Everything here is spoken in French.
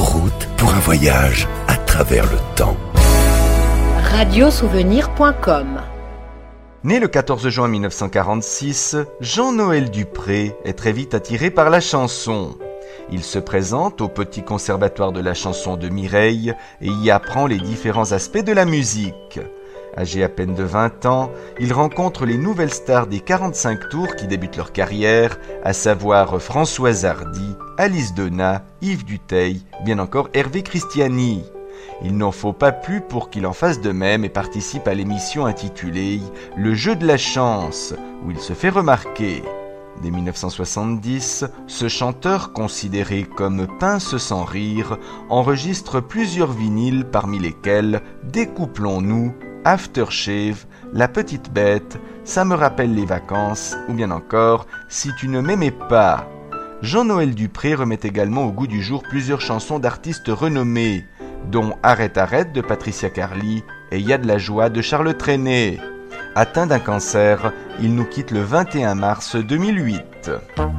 route pour un voyage à travers le temps. Radiosouvenir.com. Né le 14 juin 1946, Jean-Noël Dupré est très vite attiré par la chanson. Il se présente au Petit Conservatoire de la chanson de Mireille et y apprend les différents aspects de la musique. Âgé à peine de 20 ans, il rencontre les nouvelles stars des 45 tours qui débutent leur carrière, à savoir Françoise Hardy, Alice Donat, Yves Duteil, bien encore Hervé Christiani. Il n'en faut pas plus pour qu'il en fasse de même et participe à l'émission intitulée « Le jeu de la chance » où il se fait remarquer. Dès 1970, ce chanteur, considéré comme pince sans rire, enregistre plusieurs vinyles parmi lesquels « Découplons-nous », Aftershave, La Petite Bête, Ça me rappelle les vacances ou bien encore Si tu ne m'aimais pas. Jean-Noël Dupré remet également au goût du jour plusieurs chansons d'artistes renommés, dont Arrête Arrête de Patricia Carly et Y a de la joie de Charles Trenet. Atteint d'un cancer, il nous quitte le 21 mars 2008.